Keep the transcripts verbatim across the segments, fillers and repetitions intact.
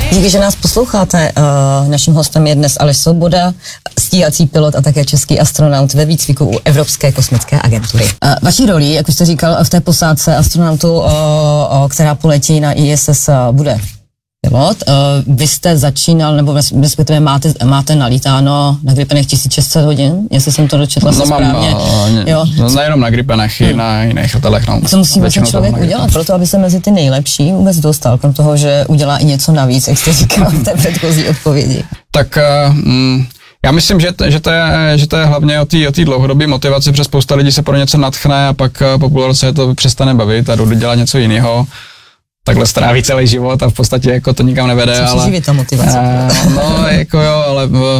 Díky, že nás posloucháte. Uh, naším hostem je dnes Aleš Svoboda, stíhací pilot a také český astronaut ve výcviku u Evropské kosmické agentury. Uh, vaší roli, jak už jste říkal, v té posádce astronautu, uh, uh, která poletí na I S S, uh, bude pilot. Uh, vy jste začínal, nebo respektive máte, máte nalítáno na Gripenech tisíc šest set hodin, jestli jsem to dočetla no, správně. Mám, jo. No, nejenom na Gripenech, hmm. i na jiných letelech. No, co musí vlastně člověk udělat pro to, aby se mezi ty nejlepší vůbec dostal, krom toho, že udělá i něco navíc, jak jste říkal v té předchozí odpovědi? Tak uh, já myslím, že, že, to je, že to je hlavně o té o té dlouhodobé motivaci, protože spousta lidí se pro něco nadchne a pak po půl roce to přestane bavit a jdu dělat něco jiného. Takhle stráví celý život a v podstatě jako to nikam nevede, ale... živit ta motivace. Uh, no, jako jo, ale uh,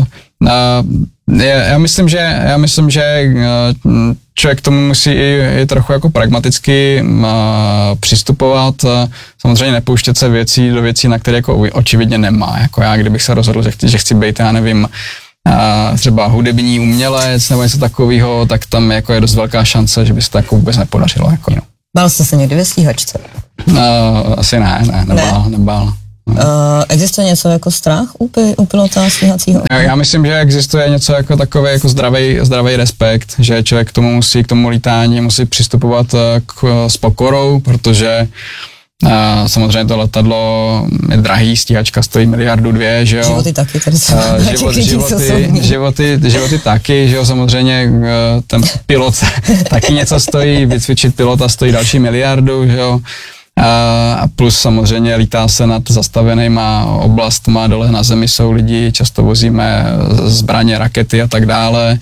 uh, já myslím, že, já myslím, že uh, člověk k tomu musí i, i trochu jako pragmaticky uh, přistupovat, uh, samozřejmě nepouštět se věcí do věcí, na které jako očividně nemá, jako já, kdybych se rozhodl, že chci, že chci být, já nevím, uh, třeba hudební umělec nebo něco takového, tak tam jako je dost velká šance, že by se to jako vůbec nepodařilo, jako no. Bál jste se někdy ve stíhačce? Uh, asi ne, ne, nebál, ne. nebál. Uh, existuje něco jako strach u, u pilota stíhacího? Já myslím, že existuje něco jako takový jako zdravý, zdravý respekt, že člověk k tomu musí, k tomu lítání musí přistupovat k, s pokorou, protože uh, samozřejmě to letadlo je drahý, stíhačka stojí miliardu dvě, že jo. Životy taky, tady jsou uh, život, životy, životy, životy taky, že jo, samozřejmě uh, ten pilot taky něco stojí, vycvičit pilota stojí další miliardu, že jo. A plus samozřejmě lítá se nad zastavenýma oblastma, dole na zemi jsou lidi, často vozíme zbraně, rakety a tak dále.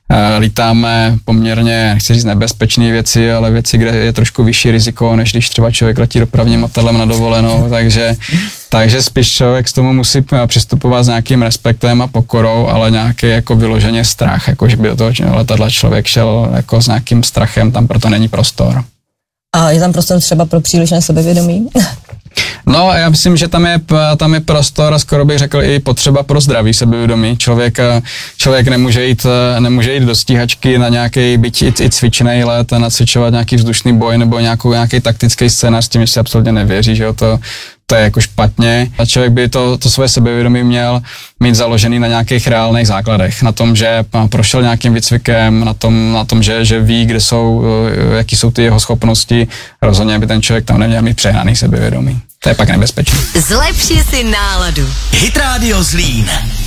Lítáme poměrně, nechci říct nebezpečné věci, ale věci, kde je trošku vyšší riziko, než když třeba člověk letí dopravním letadlem na dovolenou, takže, takže spíš člověk k tomu musí přistupovat s nějakým respektem a pokorou, ale nějaký jako vyloženě strach, jako že by do toho letadla člověk šel jako s nějakým strachem, tam proto není prostor. A je tam prostor třeba pro přílišné sebevědomí? No, já myslím, že tam je, tam je prostor a skoro bych řekl i potřeba pro zdravý sebevědomí. Člověk, člověk nemůže jít, nemůže jít do stíhačky na nějaký, byť i, i cvičnej let a nacvičovat nějaký vzdušný boj nebo nějakou, nějaký taktický scénář, s tím si absolutně nevěří, že jo, to, to je jako špatně. A člověk by to, to svoje sebevědomí měl mít založený na nějakých reálných základech. Na tom, že prošel nějakým výcvikem, na tom, na tom že, že ví, kde jsou, jaký jsou ty jeho schopnosti. Rozhodně by ten člověk tam neměl mít přehnaný sebevědomí. To je pak nebezpečné. Zlepši si náladu. Hit Radio Zlín.